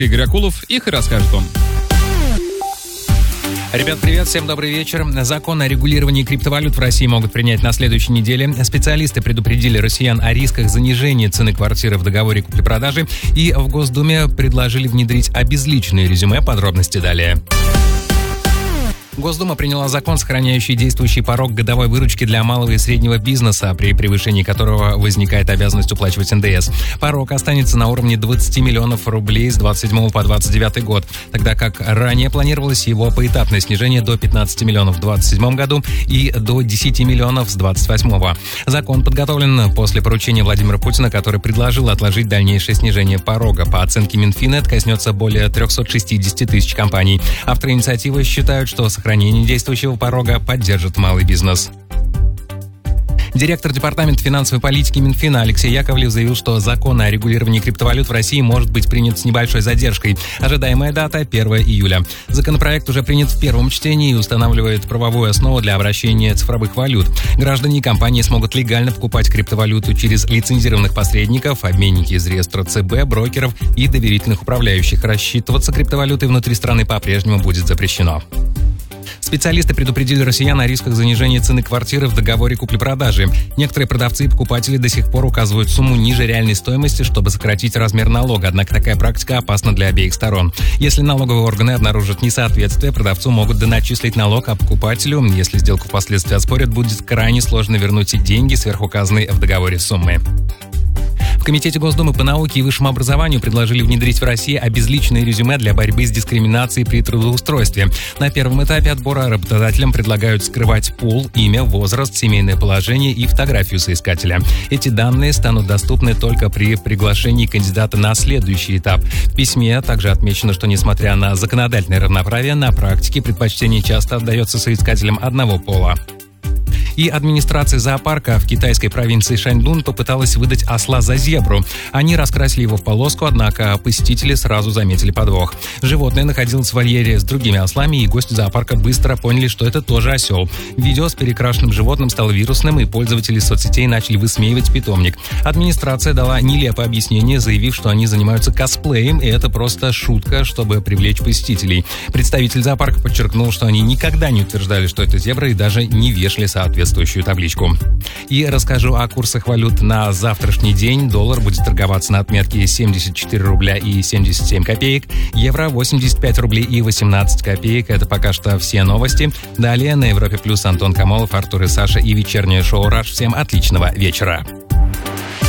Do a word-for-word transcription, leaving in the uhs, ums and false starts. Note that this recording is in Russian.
Игорь Акулов их и расскажет вам. Ребят, привет, всем добрый вечер. Закон о регулировании криптовалют в России могут принять на следующей неделе. Специалисты предупредили россиян о рисках занижения цены квартиры в договоре купли-продажи и в Госдуме предложили внедрить обезличенное резюме. Подробности далее. Госдума приняла закон, сохраняющий действующий порог годовой выручки для малого и среднего бизнеса, при превышении которого возникает обязанность уплачивать эн дэ эс. Порог останется на уровне двадцать миллионов рублей с двадцать седьмого по двадцать девятый год, тогда как ранее планировалось его поэтапное снижение до пятнадцати миллионов в двадцать седьмом году и до десяти миллионов с двадцать восьмого. Закон подготовлен после поручения Владимира Путина, который предложил отложить дальнейшее снижение порога. По оценке Минфина, это коснется более трехсот шестидесяти тысяч компаний. Авторы инициативы считают, что сохранение действующего порога поддержит малый бизнес. Директор Департамента финансовой политики Минфина Алексей Яковлев заявил, что закон о регулировании криптовалют в России может быть принят с небольшой задержкой. Ожидаемая дата – первого июля. Законопроект уже принят в первом чтении и устанавливает правовую основу для обращения цифровых валют. Граждане и компании смогут легально покупать криптовалюту через лицензированных посредников, обменники из реестра цэ бэ, брокеров и доверительных управляющих. Рассчитываться криптовалютой внутри страны по-прежнему будет запрещено. Специалисты предупредили россиян о рисках занижения цены квартиры в договоре купли-продажи. Некоторые продавцы и покупатели до сих пор указывают сумму ниже реальной стоимости, чтобы сократить размер налога, однако такая практика опасна для обеих сторон. Если налоговые органы обнаружат несоответствие, продавцу могут доначислить налог, а покупателю, если сделку впоследствии оспорят, будет крайне сложно вернуть деньги сверхуказанной в договоре суммы. В Комитете Госдумы по науке и высшему образованию предложили внедрить в России обезличенное резюме для борьбы с дискриминацией при трудоустройстве. На первом этапе отбора работодателям предлагают скрывать пол, имя, возраст, семейное положение и фотографию соискателя. Эти данные станут доступны только при приглашении кандидата на следующий этап. В письме также отмечено, что несмотря на законодательное равноправие, на практике предпочтение часто отдается соискателям одного пола. И администрация зоопарка в китайской провинции Шаньдун попыталась выдать осла за зебру. Они раскрасили его в полоску, однако посетители сразу заметили подвох. Животное находилось в вольере с другими ослами, и гости зоопарка быстро поняли, что это тоже осел. Видео с перекрашенным животным стало вирусным, и пользователи соцсетей начали высмеивать питомник. Администрация дала нелепое объяснение, заявив, что они занимаются косплеем, и это просто шутка, чтобы привлечь посетителей. Представитель зоопарка подчеркнул, что они никогда не утверждали, что это зебра, и даже не вешали соответствующую табличку. И расскажу о курсах валют на завтрашний день. Доллар будет торговаться на отметке семьдесят четыре рубля и семьдесят семь копеек, евро восемьдесят пять рублей и восемнадцать копеек. Это пока что все новости. Далее на Европе Плюс Антон Камолов, Артур и Саша и вечернее шоу «Раш». Всем отличного вечера.